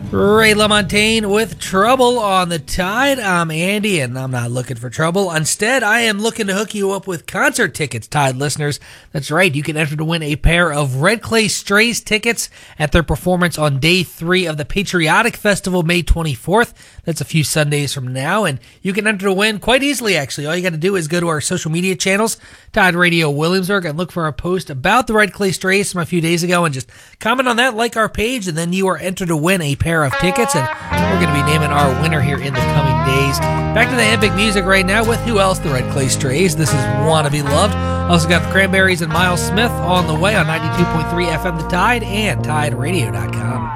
Ray LaMontagne with Trouble on the Tide. I'm Andy, and I'm not looking for trouble. Instead, I am looking to hook you up with concert tickets, Tide listeners. That's right, you can enter to win a pair of Red Clay Strays tickets at their performance on Day 3 of the Patriotic Festival, May 24th. That's a few Sundays from now, and you can enter to win quite easily, actually. All you got to do is go to our social media channels, Tide Radio Williamsburg, and look for our post about the Red Clay Strays from a few days ago, and just comment on that, like our page, and then you are entered to win a pair of tickets, and we're going to be naming our winner here in the coming days. Back to the epic music right now with who else? The Red Clay Strays. This is Wanna Be Loved. Also got the Cranberries and Miles Smith on the way on 92.3 FM The Tide and TideRadio.com.